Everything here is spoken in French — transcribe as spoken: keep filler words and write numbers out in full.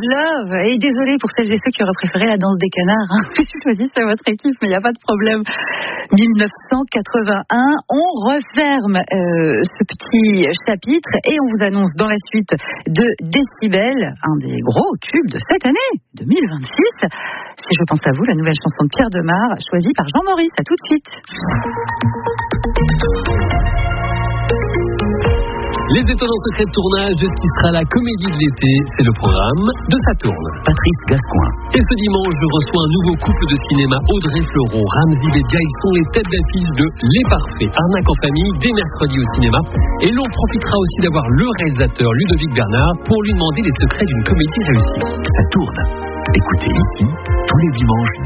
Love. Et désolé pour celles et ceux qui auraient préféré la danse des canards. Hein. Je choisis c'est votre équipe, mais il n'y a pas de problème. dix-neuf cent quatre-vingt-un, on referme euh, ce petit chapitre et on vous annonce dans la suite de Décibel, un des gros tubes de cette année, deux mille vingt-six. Si je pense à vous, la nouvelle chanson de Pierre Demar, choisie par Jean-Maurice. À tout de suite. Les étonnants secrets de tournage de ce qui sera la comédie de l'été, c'est le programme de Saturne. Patrice Gascoin. Et ce dimanche, je reçois un nouveau couple de cinéma, Audrey Fleurot, Ramzy Bedia. Ils sont les têtes d'affiche de Les Parfaits, arnaque en famille, dès mercredi au cinéma. Et l'on profitera aussi d'avoir le réalisateur Ludovic Bernard pour lui demander les secrets d'une comédie réussie. Saturne. Écoutez ici tous les dimanches.